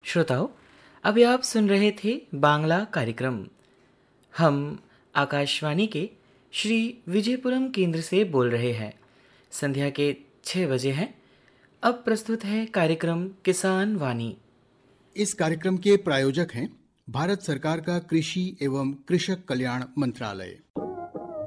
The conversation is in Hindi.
श्रोताओं, अभी आप सुन रहे थे बांग्ला कार्यक्रम। हम आकाशवाणी के श्री विजयपुरम केंद्र से बोल रहे हैं। संध्या के 6 बजे हैं। अब प्रस्तुत है कार्यक्रम किसान वाणी। इस कार्यक्रम के प्रायोजक हैं भारत सरकार का कृषि एवं कृषक कल्याण मंत्रालय।